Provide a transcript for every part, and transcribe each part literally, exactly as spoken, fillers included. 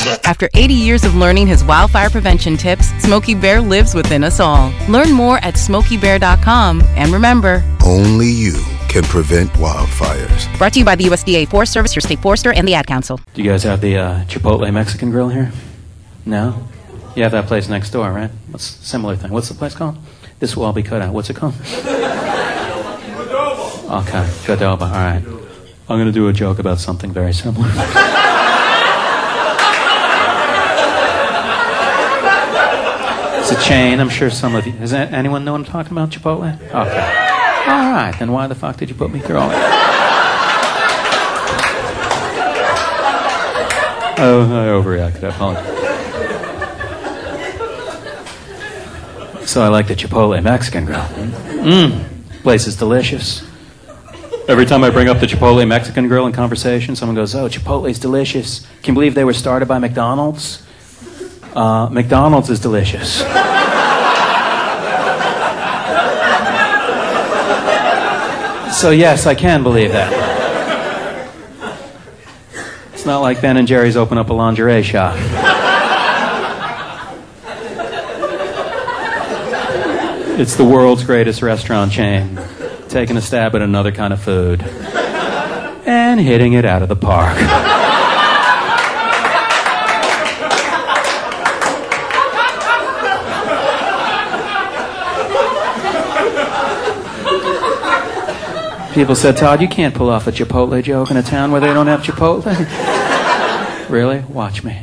After eighty years of learning his wildfire prevention tips, Smokey Bear lives within us all. Learn more at smokey bear dot com. And remember, only you can prevent wildfires. Brought to you by the U S D A Forest Service, your state forester, and the Ad Council. Do you guys have the uh, Chipotle Mexican grill here? No? You have that place next door, right? What's a similar thing? What's the place called? This will all be cut out. What's it called? Okay, Jadoba. All right. I'm going to do a joke about something very similar. It's a chain. I'm sure some of you... Does anyone know what I'm talking about, Chipotle? Okay. All right. Then why the fuck did you put me through all that? Oh, I overreacted. I apologize. So I like the Chipotle Mexican grill. Mmm. Place is delicious. Every time I bring up the Chipotle Mexican grill in conversation, someone goes, oh, Chipotle's delicious. Can you believe they were started by McDonald's? Uh, McDonald's is delicious. So yes, I can believe that. It's not like Ben and Jerry's open up a lingerie shop. It's the world's greatest restaurant chain, taking a stab at another kind of food and hitting it out of the park. People said, Todd, you can't pull off a Chipotle joke in a town where they don't have Chipotle. Really? Watch me.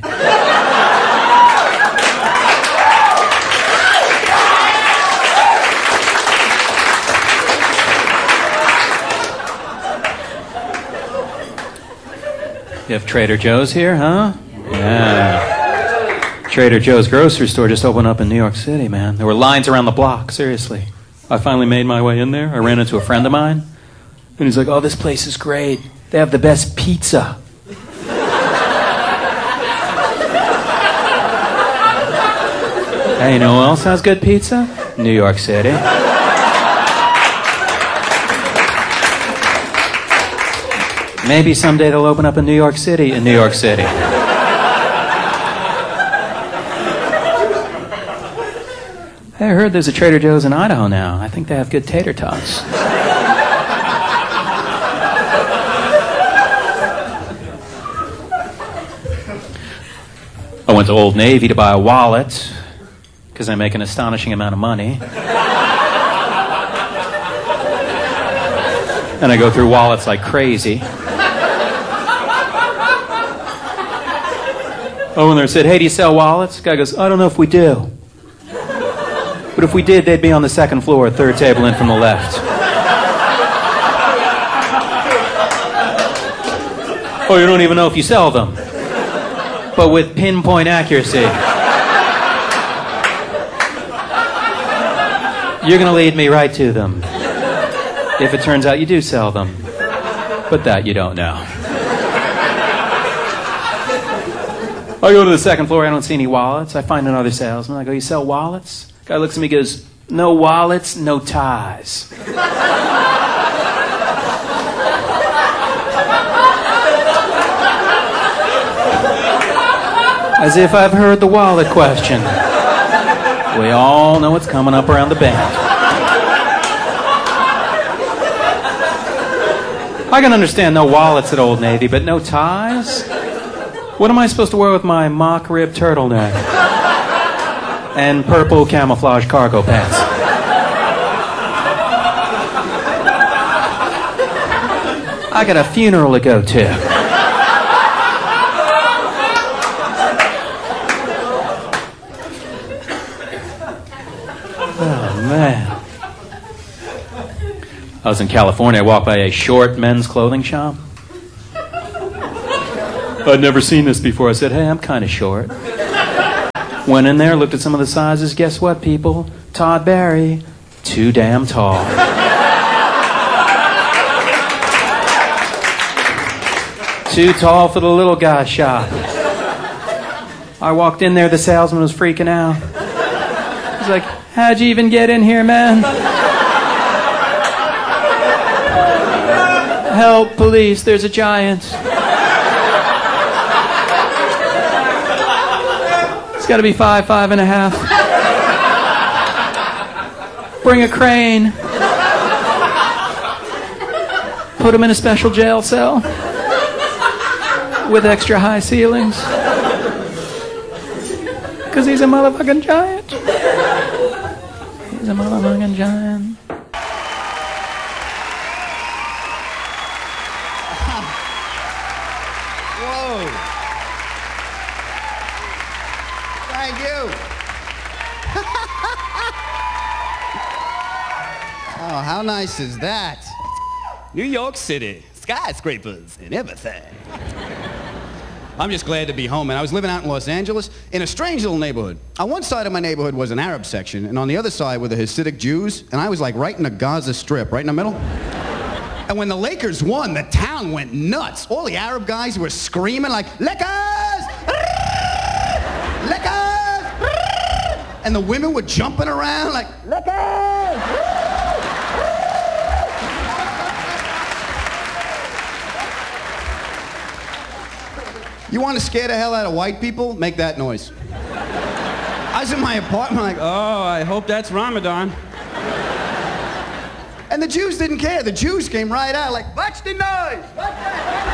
You have Trader Joe's here, huh? Yeah. Trader Joe's grocery store just opened up in New York City, man. There were lines around the block, seriously. I finally made my way in there. I ran into a friend of mine. And he's like, oh, this place is great. They have the best pizza. Hey, you know who else has good pizza? New York City. Maybe someday they'll open up in New York City in New York City. Hey, I heard there's a Trader Joe's in Idaho now. I think they have good tater tots. I went to Old Navy to buy a wallet because I make an astonishing amount of money. And I go through wallets like crazy. Oh, and they said, hey, do you sell wallets? The guy goes, I don't know if we do. But if we did, they'd be on the second floor, third table in from the left. Oh, you don't even know if you sell them. But with pinpoint accuracy. You're going to lead me right to them. If it turns out you do sell them. But that you don't know. I go to the second floor, I don't see any wallets. I find another salesman. I go, you sell wallets? Guy looks at me and goes, no wallets, no ties. As if I've heard the wallet question. We all know what's coming up around the bend. I can understand no wallets at Old Navy, but no ties? What am I supposed to wear with my mock rib turtleneck? And purple camouflage cargo pants? I got a funeral to go to. Man. I was in California. I walked by a short men's clothing shop. I'd never seen this before. I said, hey, I'm kind of short. Went in there, looked at some of the sizes. Guess what, people? Todd Barry, too damn tall. Too tall for the little guy shop. I walked in there, the salesman was freaking out. He's like, how'd you even get in here, man? Help, police, there's a giant. got to be five, five and a half. Bring a crane. Put him in a special jail cell with extra high ceilings. Because he's a motherfucking giant. He's a motherfucking giant. Whoa. Thank you. Oh, how nice is that? New York City, skyscrapers and everything. I'm just glad to be home, and I was living out in Los Angeles in a strange little neighborhood. On one side of my neighborhood was an Arab section, and on the other side were the Hasidic Jews, and I was like right in the Gaza Strip, right in the middle. And when the Lakers won, the town went nuts. All the Arab guys were screaming like, Lakers! Lakers! And the women were jumping around like, Lakers! You want to scare the hell out of white people? Make that noise. I was in my apartment like, oh, I hope that's Ramadan. And the Jews didn't care. The Jews came right out like, what's the noise? What's that?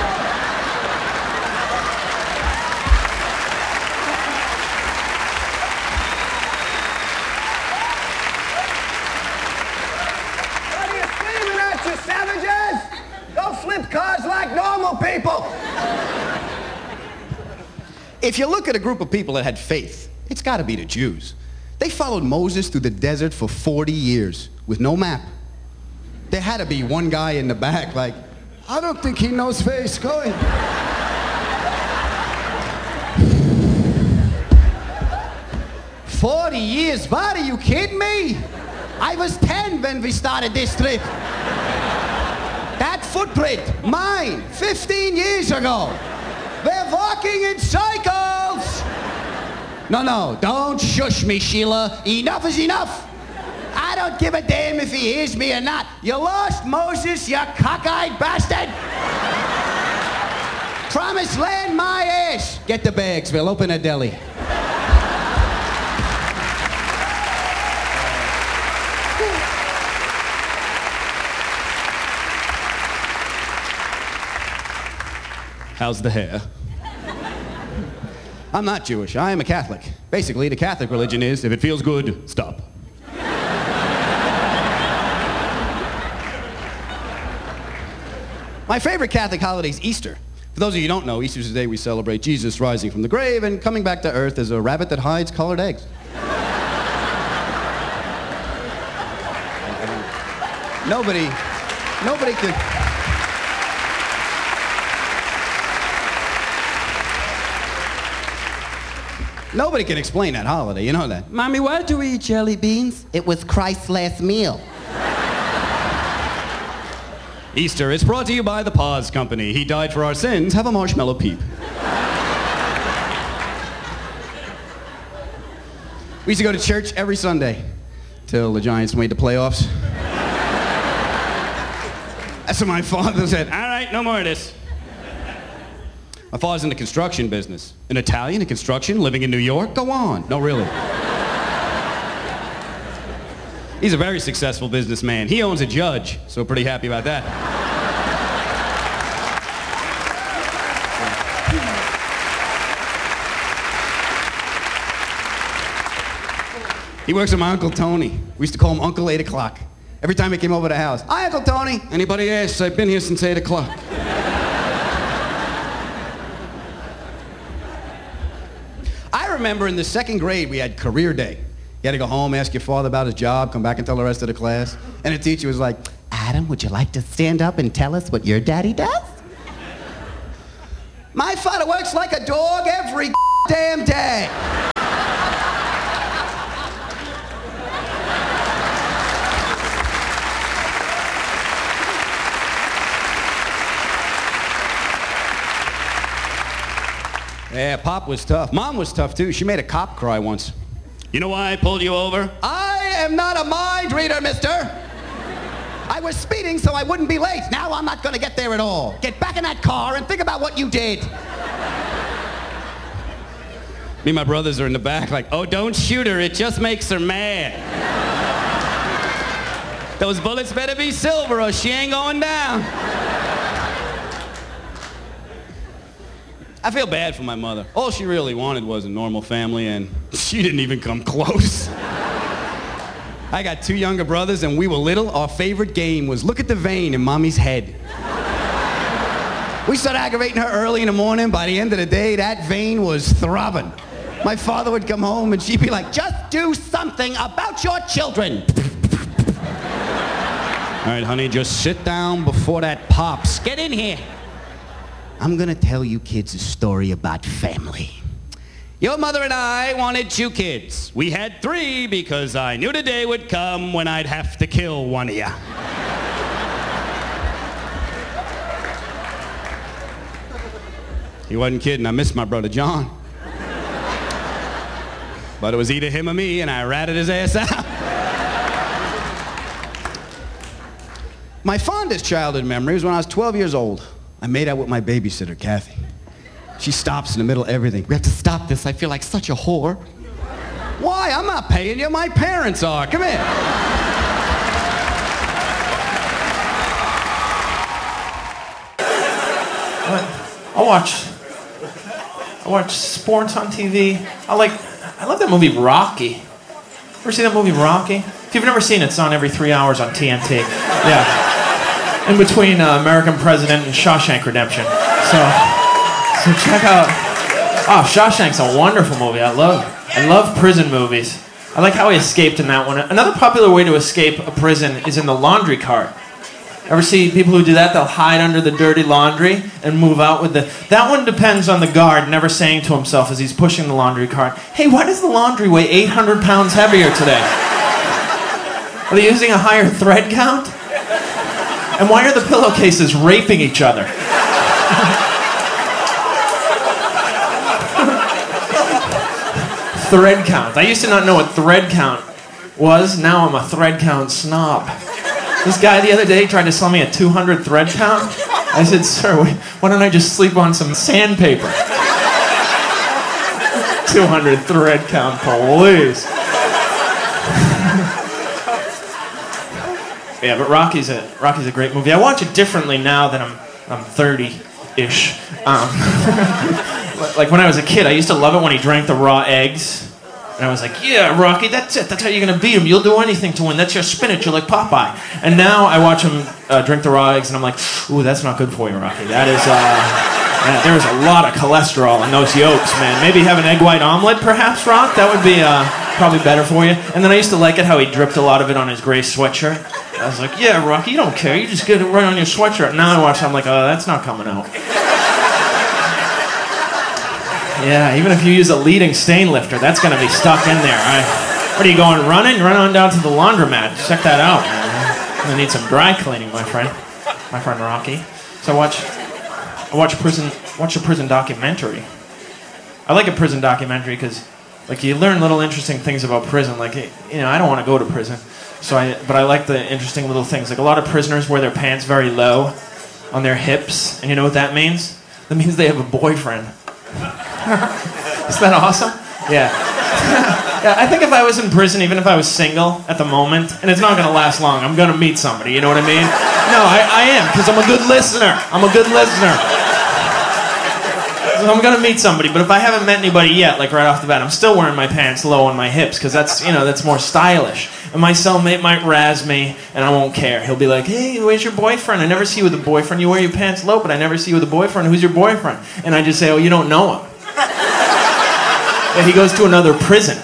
What are you screaming at, you savages? Go flip cars like normal people. If you look at a group of people that had faith, it's got to be the Jews. They followed Moses through the desert for forty years with no map. There had to be one guy in the back like, I don't think he knows where he's going. forty years? What, are you kidding me? I was ten when we started this trip. That footprint, mine, fifteen years ago. We're walking in cycles! No, no, don't shush me, Sheila. Enough is enough. I don't give a damn if he hears me or not. You lost Moses, you cockeyed bastard! Promised land, my ass. Get the bags, we'll open a deli. How's the hair? I'm not Jewish. I am a Catholic. Basically, the Catholic religion is, if it feels good, stop. My favorite Catholic holiday is Easter. For those of you who don't know, Easter is the day we celebrate Jesus rising from the grave and coming back to earth as a rabbit that hides colored eggs. Nobody, nobody could... Nobody can explain that holiday, you know that. Mommy, why do we eat jelly beans? It was Christ's last meal. Easter is brought to you by the Pause Company. He died for our sins. Have a marshmallow peep. We used to go to church every Sunday till the Giants made the playoffs. That's when my father said, all right, no more of this. My father's in the construction business. An Italian in construction, living in New York? Go on. No, really. He's a very successful businessman. He owns a Judge, so pretty happy about that. He works with my Uncle Tony. We used to call him Uncle eight o'clock. Every time he came over to the house, hi, Uncle Tony. Anybody asks, I've been here since eight o'clock. I remember in the second grade, we had career day. You had to go home, ask your father about his job, come back and tell the rest of the class. And the teacher was like, Adam, would you like to stand up and tell us what your daddy does? My father works like a dog every damn day. Yeah, Pop was tough. Mom was tough, too. She made a cop cry once. You know why I pulled you over? I am not a mind reader, mister. I was speeding so I wouldn't be late. Now I'm not going to get there at all. Get back in that car and think about what you did. Me and my brothers are in the back like, oh, don't shoot her, it just makes her mad. Those bullets better be silver or she ain't going down. I feel bad for my mother. All she really wanted was a normal family, and she didn't even come close. I got two younger brothers, and we were little. Our favorite game was look at the vein in Mommy's head. We started aggravating her early in the morning. By the end of the day, that vein was throbbing. My father would come home, and she'd be like, just do something about your children. All right, honey, just sit down before that pops. Get in here. I'm gonna tell you kids a story about family. Your mother and I wanted two kids. We had three because I knew the day would come when I'd have to kill one of you. He wasn't kidding. I missed my brother John. But it was either him or me, and I ratted his ass out. My fondest childhood memory was when I was twelve years old. I made out with my babysitter, Kathy. She stops in the middle of everything. We have to stop this. I feel like such a whore. Why? I'm not paying you. My parents are. Come here. I watch. I watch sports on T V. I like. I love that movie Rocky. Ever seen that movie Rocky? If you've never seen it, it's on every three hours on T N T. Yeah. In between uh, American President and Shawshank Redemption. So, so check out. Oh, Shawshank's a wonderful movie. I love. I love prison movies. I like how he escaped in that one. Another popular way to escape a prison is in the laundry cart. Ever see people who do that? They'll hide under the dirty laundry and move out with the... That one depends on the guard never saying to himself as he's pushing the laundry cart, hey, why does the laundry weigh eight hundred pounds heavier today? Are they using a higher thread count? And why are the pillowcases raping each other? Thread count. I used to not know what thread count was. Now I'm a thread count snob. This guy the other day tried to sell me a two hundred thread count. I said, sir, why don't I just sleep on some sandpaper? two hundred thread count, please. Yeah, but Rocky's a Rocky's a great movie. I watch it differently now that I'm I'm thirty-ish. Um, like when I was a kid, I used to love it when he drank the raw eggs. And I was like, yeah, Rocky, that's it. That's how you're going to beat him. You'll do anything to win. That's your spinach. You're like Popeye. And now I watch him uh, drink the raw eggs, and I'm like, ooh, that's not good for you, Rocky. That is, uh, man, there's a lot of cholesterol in those yolks, man. Maybe have an egg white omelet, perhaps, Rock? That would be uh, probably better for you. And then I used to like it how he dripped a lot of it on his gray sweatshirt. I was like, yeah, Rocky, you don't care. You just get it right on your sweatshirt. Now I watch it, I'm like, oh, that's not coming out. Yeah, even if you use a leading stain lifter, that's going to be stuck in there. Right? What are you going, running? Run on down to the laundromat. Check that out, man. I'm going to need some dry cleaning, my friend. My friend Rocky. So I watch, I watch prison, watch a prison documentary. I like a prison documentary because, like, you learn little interesting things about prison. Like, you know, I don't want to go to prison, so I, but I like the interesting little things. Like, a lot of prisoners wear their pants very low on their hips, and you know what that means? That means they have a boyfriend. Is that awesome? Yeah. Yeah. I think if I was in prison, even if I was single at the moment, and it's not going to last long, I'm going to meet somebody, you know what I mean? No, I, I am, because I'm a good listener. I'm a good listener. So I'm going to meet somebody, but if I haven't met anybody yet, like right off the bat, I'm still wearing my pants low on my hips, because that's, you know, that's more stylish. And my cellmate might razz me, and I won't care. He'll be like, hey, where's your boyfriend? I never see you with a boyfriend. You wear your pants low, but I never see you with a boyfriend. Who's your boyfriend? And I just say, oh, you don't know him. Yeah, he goes to another prison.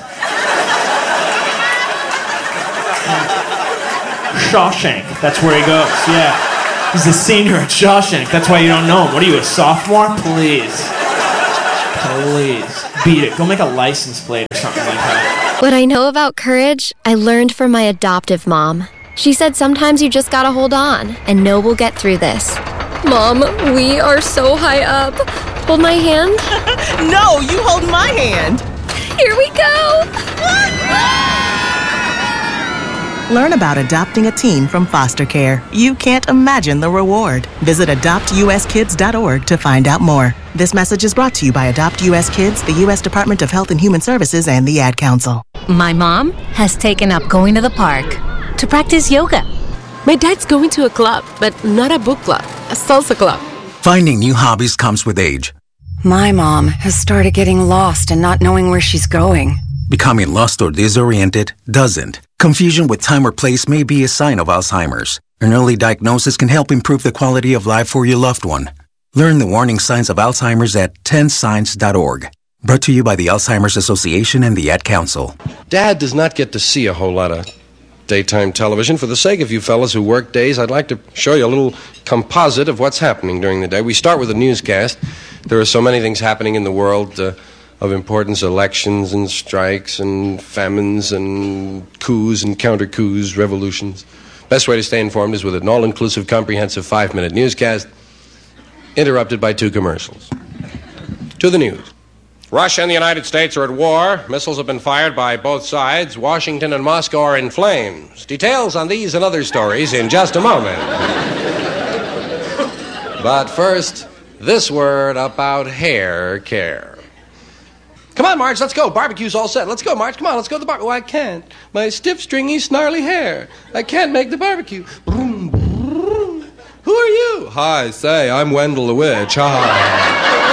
Shawshank, that's where he goes, yeah. He's a senior at Shawshank, that's why you don't know him. What are you, a sophomore? Please. Please. Beat it. Go make a license plate or something like that. What I know about courage, I learned from my adoptive mom. She said sometimes you just gotta hold on and know we'll get through this. Mom, we are so high up. Hold my hand. No, you hold my hand. Here we go. Learn about adopting a teen from foster care. You can't imagine the reward. Visit adopt u s kids dot org to find out more. This message is brought to you by Adopt U S Kids, the U S Department of Health and Human Services, and the Ad Council. My mom has taken up going to the park to practice yoga. My dad's going to a club, but not a book club, a salsa club. Finding new hobbies comes with age. My mom has started getting lost and not knowing where she's going. Becoming lost or disoriented doesn't. Confusion with time or place may be a sign of Alzheimer's. An early diagnosis can help improve the quality of life for your loved one. Learn the warning signs of Alzheimer's at ten signs dot org. Brought to you by the Alzheimer's Association and the Ad Council. Dad does not get to see a whole lot of daytime television. For the sake of you fellas who work days, I'd like to show you a little composite of what's happening during the day. We start with a newscast. There are so many things happening in the world uh, of importance, elections and strikes and famines and coups and counter-coups, revolutions. Best way to stay informed is with an all-inclusive, comprehensive five-minute newscast, interrupted by two commercials. To the news. Russia and the United States are at war. Missiles have been fired by both sides. Washington and Moscow are in flames. Details on these and other stories in just a moment. But first, this word about hair care. Come on, Marge, let's go. Barbecue's all set. Let's go, Marge. Come on, let's go to the barbecue. Oh, I can't. My stiff, stringy, snarly hair. I can't make the barbecue. Broom, broom. Who are you? Hi, say, I'm Wendell the Witch. Hi.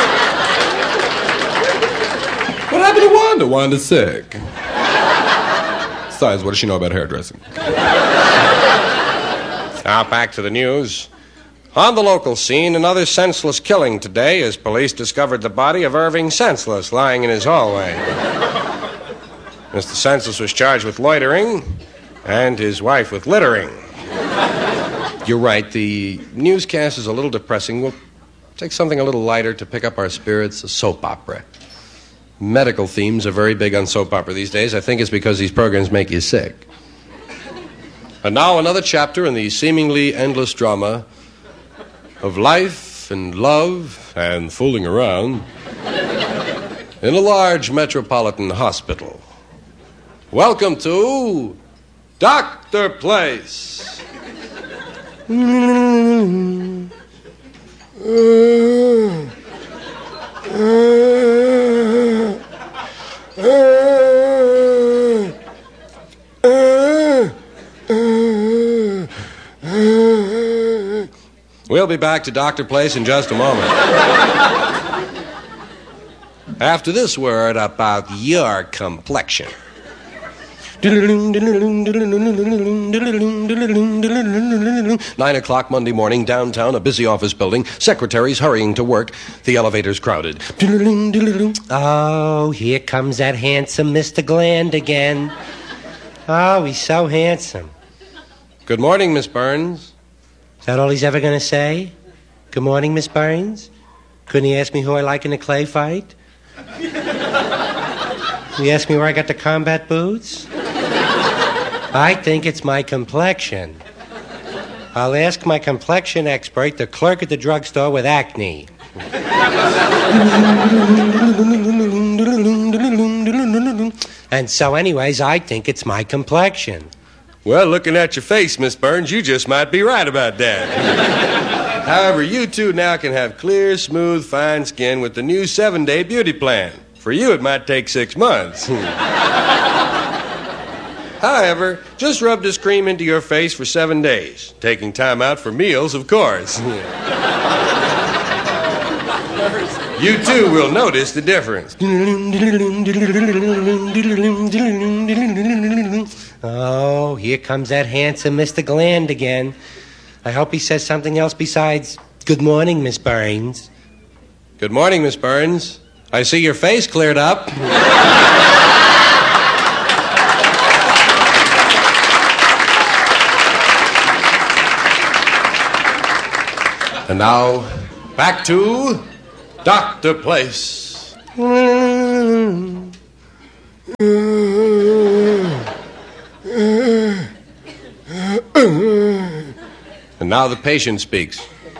What happened to Wanda? Wanda's sick. Besides, what does she know about hairdressing? Now back to the news. On the local scene, another senseless killing today as police discovered the body of Irving Senseless lying in his hallway. Mister Senseless was charged with loitering and his wife with littering. You're right, the newscast is a little depressing. We'll take something a little lighter to pick up our spirits, a soap opera. Medical themes are very big on soap opera these days. I think it's because these programs make you sick. And now another chapter in the seemingly endless drama of life and love and fooling around in a large metropolitan hospital. Welcome to Doctor Place. We'll be back to Doctor Place in just a moment. After this word about your complexion. Nine o'clock Monday morning, downtown, a busy office building. Secretaries hurrying to work. The elevator's crowded. Oh, here comes that handsome Mister Gland again. Oh, he's so handsome. Good morning, Miss Burns. Is that all he's ever going to say? Good morning, Miss Burns. Couldn't he ask me who I like in a clay fight? He asked me where I got the combat boots? I think it's my complexion. I'll ask my complexion expert, the clerk at the drugstore with acne. And so anyways, I think it's my complexion. Well, looking at your face, Miss Burns, you just might be right about that. However, you two now can have clear, smooth, fine skin with the new seven-day beauty plan. For you, it might take six months. However, just rub this cream into your face for seven days. Taking time out for meals, of course. You too will notice the difference. Oh, here comes that handsome Mister Gland again. I hope he says something else besides, good morning, Miss Burns. Good morning, Miss Burns. I see your face cleared up. And now, back to Doctor Place. And now the patient speaks.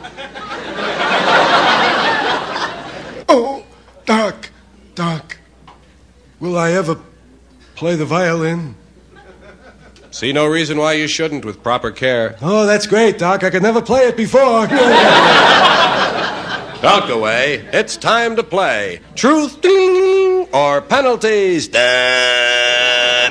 Oh, Doc, Doc, will I ever play the violin? See no reason why you shouldn't with proper care. Oh, that's great, Doc. I could never play it before. Don't go away. It's time to play. Truth ding, or penalties. And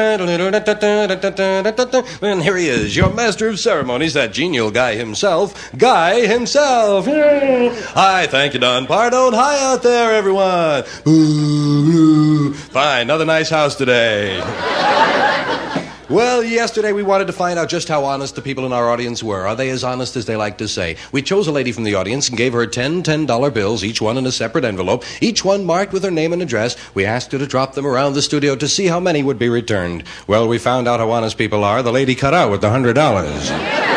here he is, your master of ceremonies, that genial guy himself, Guy himself. Hi, thank you, Don Pardo. Hi out there, everyone. Fine, another nice house today. Well, yesterday we wanted to find out just how honest the people in our audience were. Are they as honest as they like to say? We chose a lady from the audience and gave her ten ten-dollar bills, each one in a separate envelope, each one marked with her name and address. We asked her to drop them around the studio to see how many would be returned. Well, we found out how honest people are. The lady cut out with the one hundred dollars.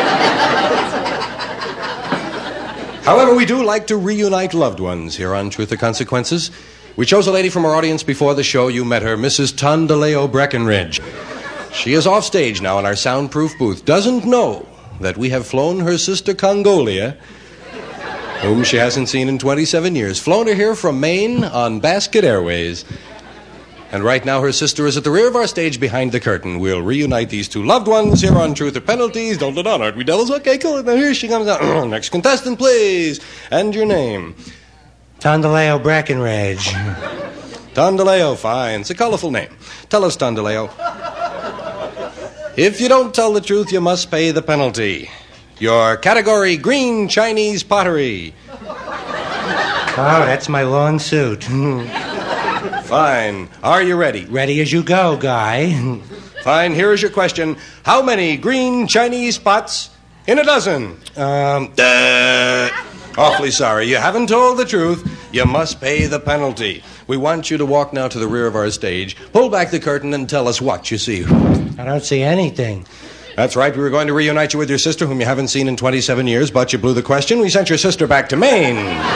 However, we do like to reunite loved ones here on Truth or Consequences. We chose a lady from our audience before the show. You met her, Missus Tondaleo Breckenridge. She is off stage now in our soundproof booth. Doesn't know that we have flown her sister Congolia, whom she hasn't seen in twenty-seven years. Flown her here from Maine on Basket Airways. And right now her sister is at the rear of our stage behind the curtain. We'll reunite these two loved ones here on Truth or Penalties. Don't let on, aren't we, devils? Okay, cool. Now here she comes out. Next contestant, please. And your name? Tondaleo Breckenridge. Tondaleo, fine. It's a colorful name. Tell us, Tondaleo. If you don't tell the truth, you must pay the penalty. Your category, green Chinese pottery. Oh, that's my long suit. Fine. Are you ready? Ready as you go, Guy. Fine. Here is your question. How many green Chinese pots in a dozen? Um, duh. Awfully sorry. You haven't told the truth. You must pay the penalty. We want you to walk now to the rear of our stage, pull back the curtain, and tell us what you see. I don't see anything. That's right. We were going to reunite you with your sister, whom you haven't seen in twenty-seven years, but you blew the question. We sent your sister back to Maine.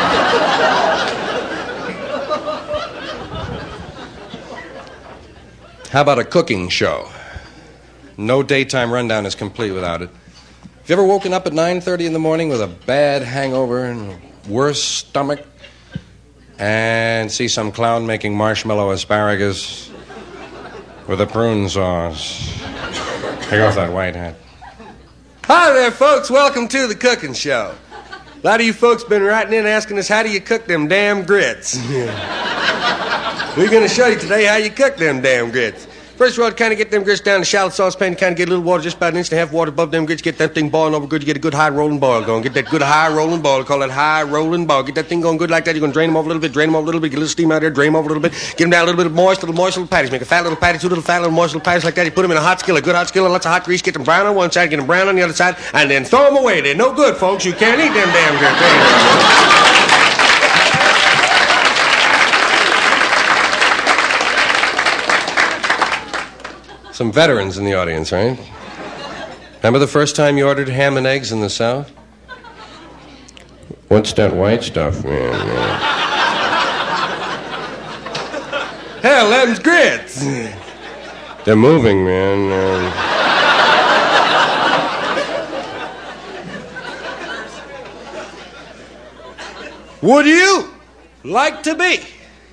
How about a cooking show? No daytime rundown is complete without it. Have you ever woken up at nine thirty in the morning with a bad hangover and a worse stomach and see some clown making marshmallow asparagus with a prune sauce? Take off that white hat. Hi there, folks. Welcome to the cooking show. A lot of you folks been writing in asking us, how do you cook them damn grits? We're going to show you today how you cook them damn grits. First of all, kind of get them grits down in a shallow saucepan, kind of get a little water, just about an inch and a half water above them grits, get that thing boiling over good, you get a good high rolling boil going. Get that good high rolling boil, call that high rolling boil. Get that thing going good like that. You're going to drain them off a little bit, drain them off a little bit, get a little steam out there, drain them off a little bit, get them down a little bit of moist, little moist little patties. Make a fat little patty, two little fat little moist little patties like that. You put them in a hot skillet, good hot skillet, lots of hot grease, get them brown on one side, get them brown on the other side, and then throw them away. They're no good, folks. You can't eat them damn grits. Some veterans in the audience, right? Remember the first time you ordered ham and eggs in the South? What's that white stuff, man? man? Hell, them's grits. They're moving, man. Um... Would you like to be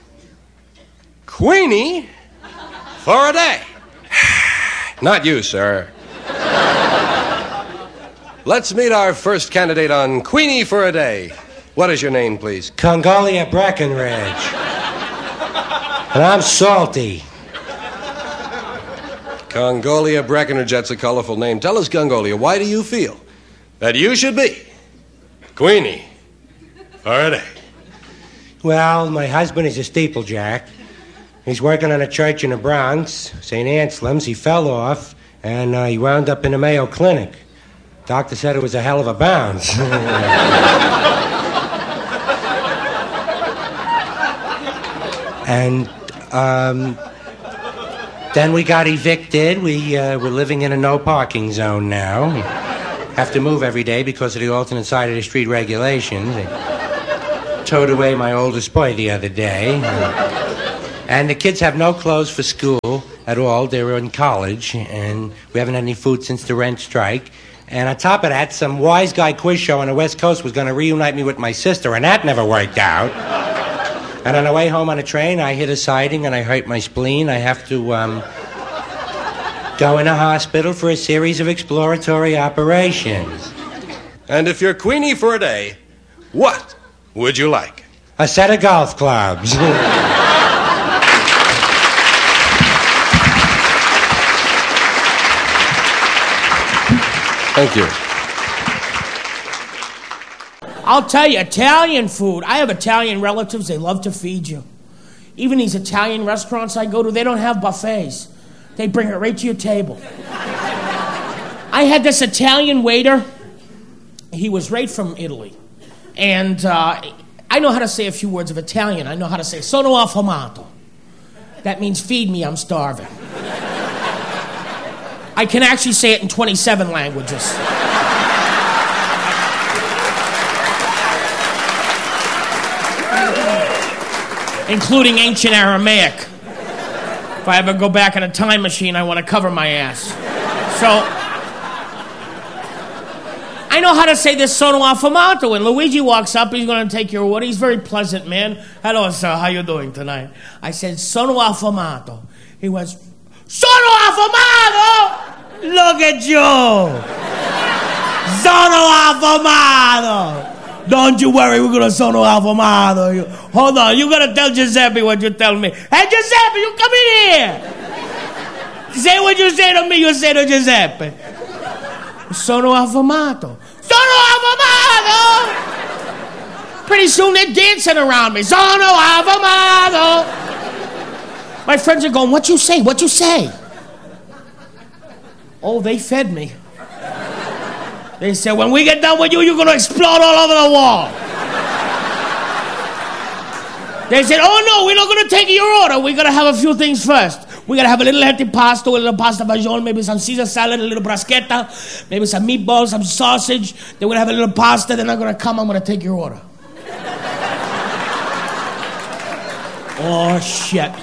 Queenie for a day? Not you, sir. Let's meet our first candidate on Queenie for a Day. What is your name, please? Congolia Breckenridge. And I'm salty. Congolia Breckenridge, that's a colorful name. Tell us, Congolia, why do you feel that you should be Queenie for a day? Well, my husband is a steeplejack. He's working on a church in the Bronx, Saint Anselm's. He fell off, and uh, he wound up in the Mayo Clinic. Doctor said it was a hell of a bounce. And um, then we got evicted. We, uh, we're living in a no-parking zone now. Have to move every day because of the alternate side of the street regulations. They towed away my oldest boy the other day. And the kids have no clothes for school at all. They're in college, and we haven't had any food since the rent strike. And on top of that, some wise guy quiz show on the West Coast was going to reunite me with my sister, and that never worked out. And on the way home on a train, I hit a siding, and I hurt my spleen. I have to um, go in a hospital for a series of exploratory operations. And if you're Queenie for a day, what would you like? A set of golf clubs. Thank you. I'll tell you, Italian food. I have Italian relatives. They love to feed you. Even these Italian restaurants I go to, they don't have buffets. They bring it right to your table. I had this Italian waiter. He was right from Italy. And uh, I know how to say a few words of Italian. I know how to say, sono affamato. That means feed me, I'm starving. I can actually say it in twenty-seven languages. Including ancient Aramaic. If I ever go back in a time machine, I want to cover my ass. So, I know how to say this sono affamato. When Luigi walks up, he's going to take your order. He's a very pleasant man. Hello, sir. How you doing tonight? I said, sono affamato. He was, sono affamato! Look at you! Sono affamato! Don't you worry, we're going to sono affamato. You, hold on, you got to tell Giuseppe what you tell me. Hey, Giuseppe, you come in here. Say what you say to me, you say to Giuseppe. Sono affamato. Sono affamato! Pretty soon they're dancing around me. Sono affamato! My friends are going, what you say, what you say? Oh, they fed me. They said, when we get done with you, you're going to explode all over the wall. They said, oh, no, we're not going to take your order. We're going to have a few things first. We're going to have a little healthy pasta, a little pasta fagioli, maybe some Caesar salad, a little bruschetta, maybe some meatballs, some sausage. Then we're going to have a little pasta. Then I'm going to come. I'm going to take your order. Oh, shit.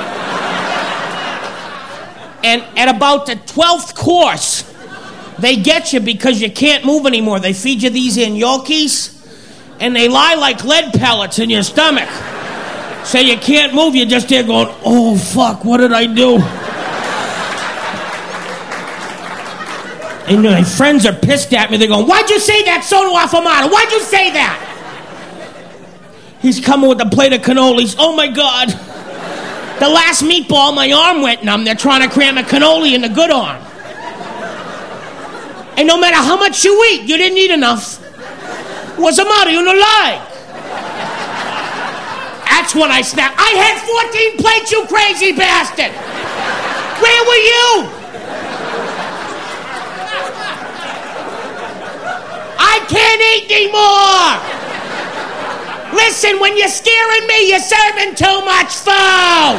And at about the twelfth course, they get you because you can't move anymore. They feed you these gnocchis, and they lie like lead pellets in your stomach. So you can't move. You're just there going, oh, fuck, what did I do? And my friends are pissed at me. They're going, why'd you say that, sono affamato? Why'd you say that? He's coming with a plate of cannolis. Oh, my God. The last meatball, my arm went numb. They're trying to cram a cannoli in the good arm. And no matter how much you eat, you didn't eat enough. What's the matter? You don't like? That's when I snapped. I had fourteen plates, you crazy bastard! Where were you? I can't eat anymore! Listen, when you're scaring me, you're serving too much food!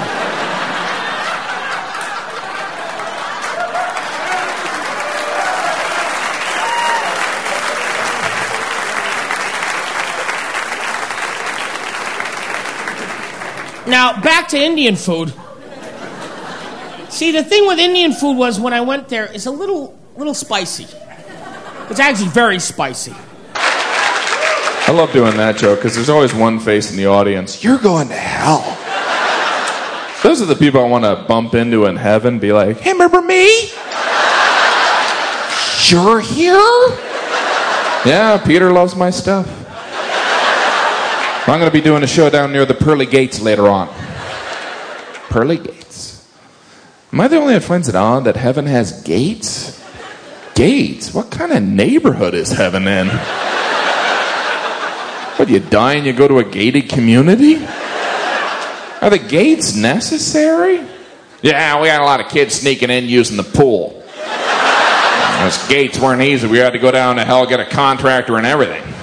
Now, back to Indian food. See, the thing with Indian food was when I went there, it's a little, little spicy. It's actually very spicy. I love doing that joke because there's always one face in the audience. You're going to hell. Those are the people I want to bump into in heaven, be like, hey, remember me? You're here? Yeah, Peter loves my stuff. I'm going to be doing a show down near the Pearly Gates later on. Pearly Gates. Am I the only one that finds it odd that heaven has gates? Gates? What kind of neighborhood is heaven in? What, you die and you go to a gated community? Are the gates necessary? Yeah, we had a lot of kids sneaking in using the pool. Those gates weren't easy. We had to go down to hell, get a contractor and everything.